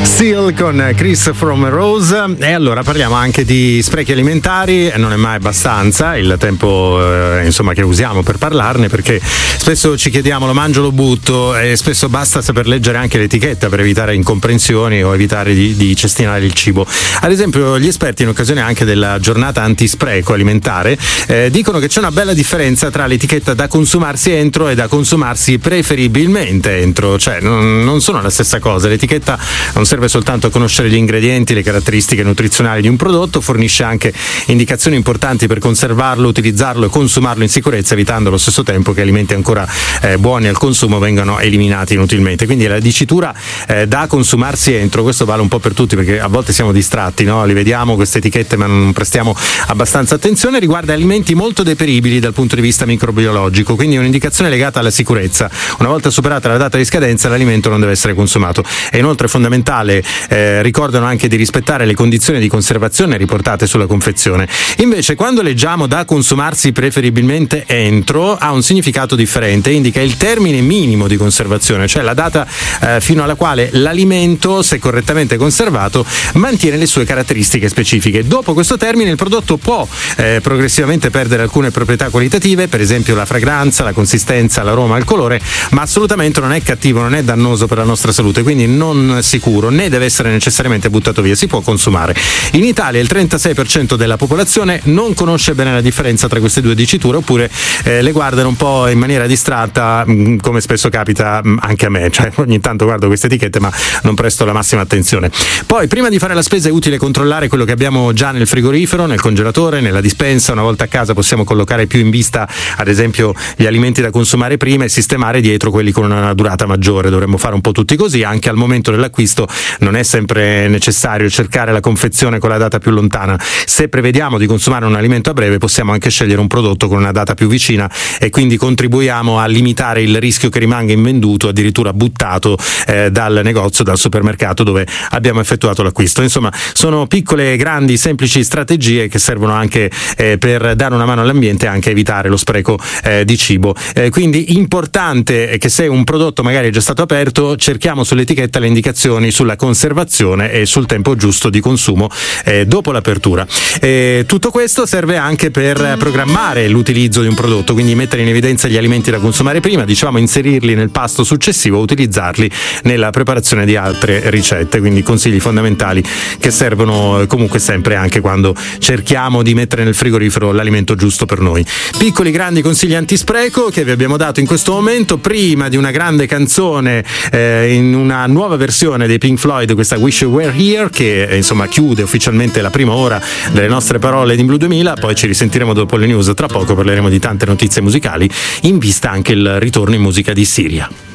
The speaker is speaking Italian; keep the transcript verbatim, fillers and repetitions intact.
Seal con Chris from Rose. E allora parliamo anche di sprechi alimentari, non è mai abbastanza il tempo eh, insomma che usiamo per parlarne, perché spesso ci chiediamo lo mangio, lo butto, e spesso basta saper leggere anche l'etichetta per evitare incomprensioni o evitare di, di cestinare il cibo. Ad esempio gli esperti, in occasione anche della giornata antispreco alimentare, eh, dicono che c'è una bella differenza tra l'etichetta da consumarsi entro e da consumarsi preferibilmente entro, cioè non, non sono la stessa cosa. L'etichetta non serve soltanto a conoscere gli ingredienti, le caratteristiche nutrizionali di un prodotto, fornisce anche indicazioni importanti per conservarlo, utilizzarlo e consumarlo in sicurezza, evitando allo stesso tempo che alimenti ancora eh, buoni al consumo vengano eliminati inutilmente. Quindi la dicitura eh, da consumarsi entro, questo vale un po' per tutti, perché a volte siamo distratti, no? Li vediamo queste etichette ma non prestiamo abbastanza attenzione. Riguarda alimenti molto deperibili dal punto di vista microbiologico, quindi è un'indicazione legata alla sicurezza. Una volta superata la data di scadenza, l'alimento non deve essere consumato. È inoltre fondamentale Eh, ricordano anche di rispettare le condizioni di conservazione riportate sulla confezione. Invece quando leggiamo da consumarsi preferibilmente entro, ha un significato differente, indica il termine minimo di conservazione, cioè la data eh, fino alla quale l'alimento, se correttamente conservato, mantiene le sue caratteristiche specifiche. Dopo questo termine il prodotto può eh, progressivamente perdere alcune proprietà qualitative, per esempio la fragranza, la consistenza, l'aroma, il colore, ma assolutamente non è cattivo, non è dannoso per la nostra salute, quindi non sicuro, né deve essere necessariamente buttato via, si può consumare. In Italia il trentasei per cento della popolazione non conosce bene la differenza tra queste due diciture, oppure eh, le guardano un po' in maniera distratta, mh, come spesso capita mh, anche a me, cioè ogni tanto guardo queste etichette ma non presto la massima attenzione. Poi prima di fare la spesa è utile controllare quello che abbiamo già nel frigorifero, nel congelatore, nella dispensa. Una volta a casa possiamo collocare più in vista ad esempio gli alimenti da consumare prima e sistemare dietro quelli con una durata maggiore. Dovremmo fare un po' tutti così. Anche al momento dell'acquisto non è sempre necessario cercare la confezione con la data più lontana. Se prevediamo di consumare un alimento a breve, possiamo anche scegliere un prodotto con una data più vicina, e quindi contribuiamo a limitare il rischio che rimanga invenduto, addirittura buttato eh, dal negozio, dal supermercato dove abbiamo effettuato l'acquisto. Insomma, sono piccole, grandi, semplici strategie che servono anche eh, per dare una mano all'ambiente e anche evitare lo spreco eh, di cibo. Eh, quindi importante che se un prodotto magari è già stato aperto, cerchiamo sull'etichetta le indicazioni sulla conservazione e sul tempo giusto di consumo eh, dopo l'apertura. Eh, tutto questo serve anche per programmare l'utilizzo di un prodotto, quindi mettere in evidenza gli alimenti da consumare prima, diciamo inserirli nel pasto successivo, utilizzarli nella preparazione di altre ricette. Quindi consigli fondamentali che servono comunque sempre, anche quando cerchiamo di mettere nel frigorifero l'alimento giusto per noi. Piccoli grandi consigli antispreco che vi abbiamo dato in questo momento, prima di una grande canzone eh, in una nuova versione dei Pink Floyd, questa Wish You Were Here, che eh, insomma chiude ufficialmente la prima ora delle nostre parole di Blu duemila. Poi ci risentiremo dopo le news, tra poco parleremo di tante notizie musicali, in vista anche il ritorno in musica di Siria.